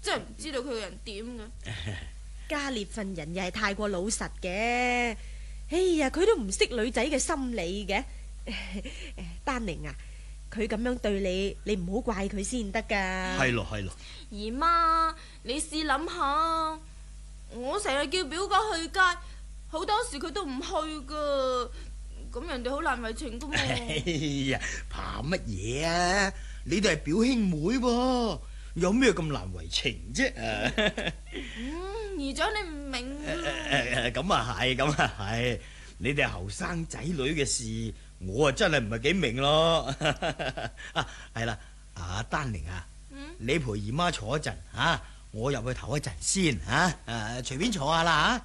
真係唔知道佢個人點嘅。 嘉烈份人又係太過老實嘅，哎呀，佢都唔識女仔嘅心理嘅。丹寧啊，佢咁樣對你，你唔好怪佢先得噶。 係咯， 姨媽，你試諗下，我成日叫表哥去街，好多時佢都唔去噶，咁人哋好難為情噶嘛。 哎呀，怕乜嘢啊？你哋係表兄妹喎，有咩咁難為情啫？ 姨丈你唔明咁啊係，你哋後生仔女嘅事，我啊真係唔係幾明咯。係啦，阿丹寧啊，你陪姨媽坐一陣吓，我入去唞一陣先吓，隨便坐下啦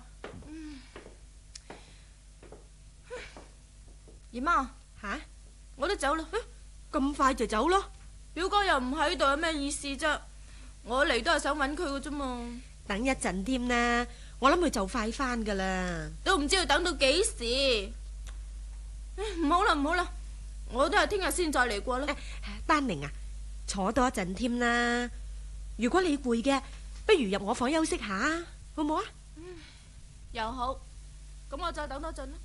吓。 姨媽吓， 我都走啦。 咁快就走咯？ 表哥又唔喺度，有咩意思啫？我嚟都係想揾佢嘅啫嘛。 等一陣添啦，我諗佢就快翻噶啦。 都唔知要等到幾時。唔好啦，我都係聽日先再嚟過啦。 丹寧啊，坐多一陣添啦。如果你攰嘅，不如入我房休息下，好唔好啊？ 又好，咁我再等多陣啦。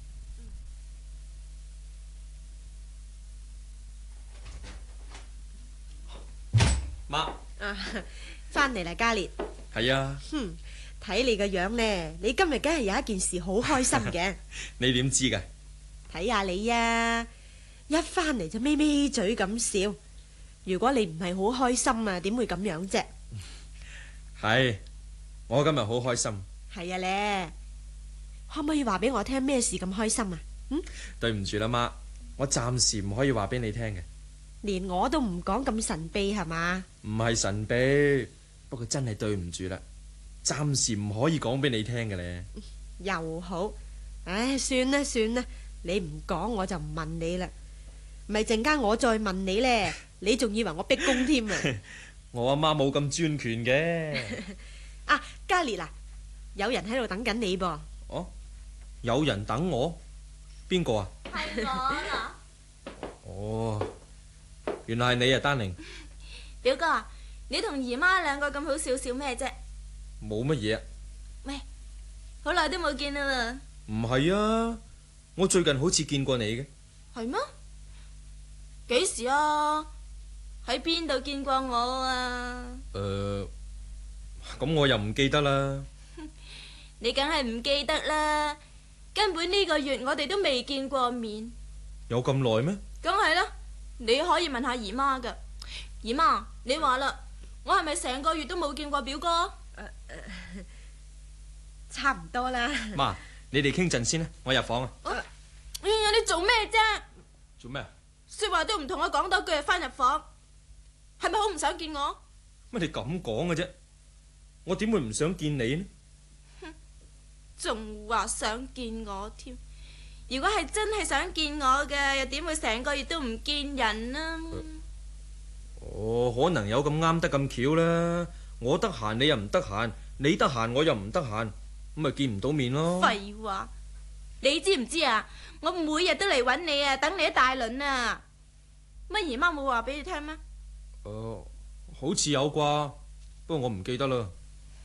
媽， 翻嚟啦，嘉烈。 係啊。 睇你個樣呢，你今日梗係有一件事好開心嘅。 你點知㗎？ 睇下你啊，一翻嚟就咪咪嘴咁笑。如果你唔係好開心啊，點會咁樣啫？ 係，我今日好開心。 係啊咧，可唔可以話俾我聽咩事咁開心啊？ 對唔住啦，媽，我暫時唔可以話俾你聽嘅。 連我都唔講咁神秘係嘛？ 唔係神秘，不過真係對唔住啦，暫時唔可以講俾你聽嘅咧。 又好，唉，算啦，你唔講我就唔問你啦。咪陣間我再問你咧，你仲以為我逼供添啊？ 我阿媽冇咁專權嘅。 啊，嘉烈啊，有人喺度等緊你噃。 哦，有人等我？邊個啊？ 係我啦。 哦，原來係你啊，丹寧。 表哥啊，你同姨媽兩個咁好笑笑咩啫？ 冇乜嘢。 喂，好耐都冇見啦。 唔係啊，我最近好似見過你嘅。 係咩？幾時啊？喺邊度見過我啊？ 咁我又唔記得啦。 你梗係唔記得啦，根本呢個月我哋都未見過面。 有咁耐咩？ 梗係啦，你可以問下姨媽噶。姨媽，你話啦，我係咪成個月都冇見過表哥？ 差唔多啦。 媽，你哋傾陣先啦，我入房啊。 哎呀，你做咩啫？ 做咩啊？ 說話都唔同我講多句就翻入房，係咪好唔想見我？ 乜你咁講嘅啫？我點會唔想見你呢？ 仲話想見我添？如果係真係想見我嘅，又點會成個月都唔見人呢？ 可能有咁啱得咁巧啦。我得閒你又唔得閒，你得閒我又唔得閒，咁咪見唔到面咯。 廢話，你知唔知啊？我每日都嚟揾你啊，等你一大輪啊。乜姨媽冇話俾你聽咩？ 好似有啩，不過我唔記得啦。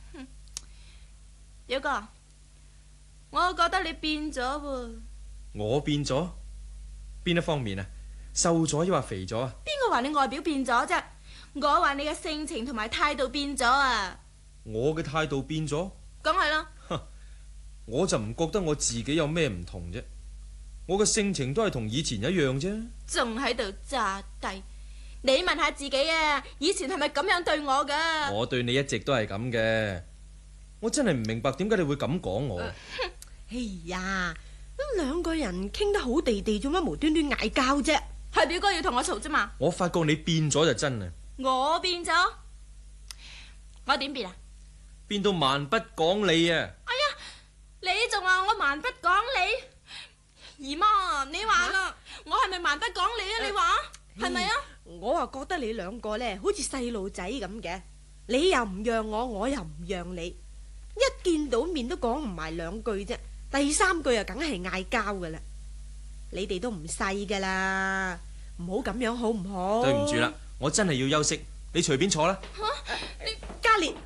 表哥，我覺得你變咗喎。 我變咗？邊一方面啊？瘦咗抑或肥咗啊？ 邊個話你外表變咗啫？我話你嘅性情同埋態度變咗啊！ 我嘅態度變咗？ 梗係啦。 我就唔覺得我自己有咩唔同啫。我嘅性情都係同以前一樣啫。 仲喺度詐低？你問下自己啊，以前係咪咁樣對我噶？ 我對你一直都係咁嘅。我真係唔明白點解你會咁講我。 哎呀，咁兩個人傾得好地地，做乜無端端嗌交啫？ 係表哥要同我嘈啫嘛。 我發覺你變咗就真啊。 我變咗？我點變啊？ 變到蠻不講理啊！ 哎呀，你仲話我蠻不講理？姨媽，你話啦，我係咪蠻不講理啊？你話係咪啊？ 我啊覺得你兩個呢，好似細路仔咁嘅，你又唔讓我，我又唔讓你，一見到面都講唔埋兩句啫，第三句啊梗係嗌交噶啦。你哋都唔細噶啦，唔好咁樣好唔好？ 對唔住啦，我真係要休息，你隨便坐啦。 嘉烈，